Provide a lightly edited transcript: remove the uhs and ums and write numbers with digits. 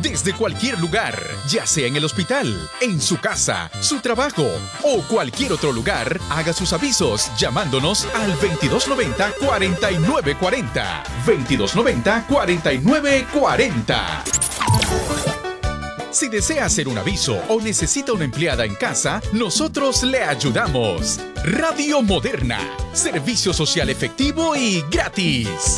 desde cualquier lugar, ya sea en el hospital, en su casa, su trabajo o cualquier otro lugar. Haga sus avisos llamándonos al 2290-4940. 2290-4940. Si desea hacer un aviso o necesita una empleada en casa, nosotros le ayudamos. Radio Moderna, servicio social efectivo y gratis.